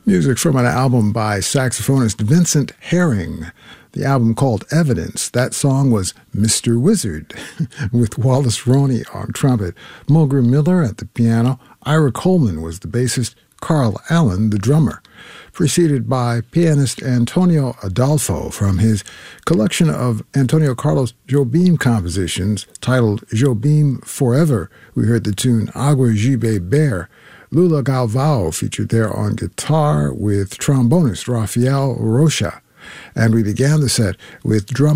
Music from an album by saxophonist Vincent Herring. The album called Evidence. That song was Mr. Wizard with Wallace Roney on trumpet, Mulgrew Miller at the piano, Ira Coleman was the bassist, Carl Allen the drummer. Preceded by pianist Antonio Adolfo from his collection of Antonio Carlos Jobim compositions titled Jobim Forever. We heard the tune Agua Jibe Bear. Lula Galvao featured there on guitar with trombonist Rafael Rocha. And we began the set with drummer